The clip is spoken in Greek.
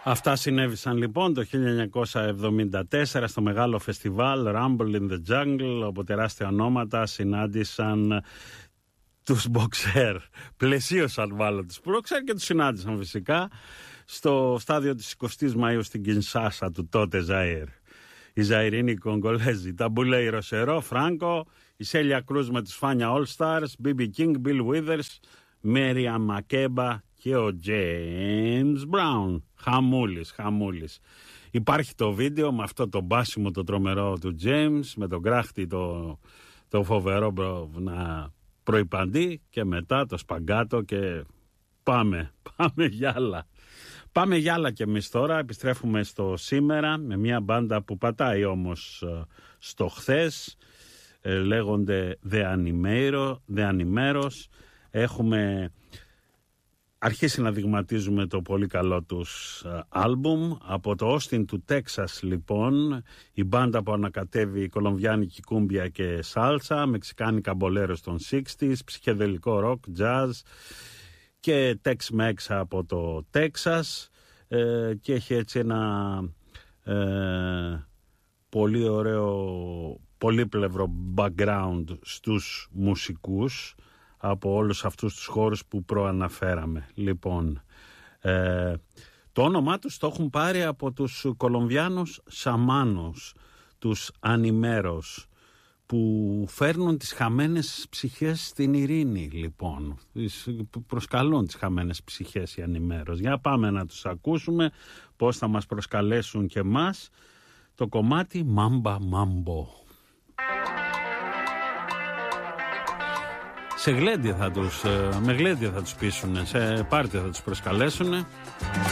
Αυτά συνέβησαν λοιπόν το 1974 στο μεγάλο φεστιβάλ Rumble in the Jungle, όπου τεράστια ονόματα συνάντησαν τους Boxer. Πλαισίωσαν μάλλον τους Boxer και τους συνάντησαν φυσικά στο στάδιο της 20ης Μαΐου στην Κινσάσα του τότε Ζαΐρ. Οι Ζαΐρινοί Κογκολέζοι, Ταμπουλέι Ροσερό, Φράνκο, η Σέλια Κρούζ με τους Φάνια All Stars, Μπίμπι Κίνγκ, Μπιλ Βίδερς, Μέρια Μακέμπα και ο James Brown. Χαμούλης. Υπάρχει το βίντεο με αυτό το μπάσιμο το τρομερό του James, με τον κράχτη το φοβερό να προϋπαντεί και μετά το σπαγκάτο και πάμε γυάλα. Πάμε γυάλα κι εμείς τώρα, επιστρέφουμε στο σήμερα με μια μπάντα που πατάει όμως στο χθες, λέγονται The Animeros. Έχουμε αρχίσει να δειγματίζουμε το πολύ καλό τους άλμπουμ. Από το Austin του Τέξας λοιπόν, η μπάντα που ανακατεύει κολομβιάνικη κούμπια και σάλσα, μεξικάνικα μπολέρο των 60s, ψυχεδελικό ροκ, jazz και Tex-Mex από το Τέξας, και έχει έτσι ένα πολύ ωραίο πολύπλευρο background στους μουσικούς από όλους αυτούς τους χώρους που προαναφέραμε. Λοιπόν, το όνομά τους το έχουν πάρει από τους Κολομβιάνους σαμάνους, τους Animeros, που φέρνουν τις χαμένες ψυχές στην ειρήνη, λοιπόν. Προσκαλούν τις χαμένες ψυχές οι Animeros. Για πάμε να τους ακούσουμε πώς θα μας προσκαλέσουν και εμάς το κομμάτι Mamba Mambo. Με γλέντια θα τους πείσουν, σε πάρτι θα τους προσκαλέσουν.